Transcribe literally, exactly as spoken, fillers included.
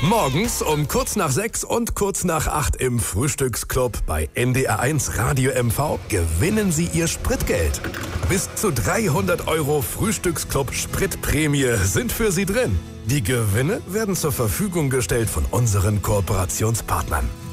Morgens um kurz nach sechs und kurz nach acht im Frühstücksclub bei N D R eins Radio M V gewinnen Sie Ihr Spritgeld. Bis zu dreihundert Euro Frühstücksclub Spritprämie sind für Sie drin. Die Gewinne werden zur Verfügung gestellt von unseren Kooperationspartnern.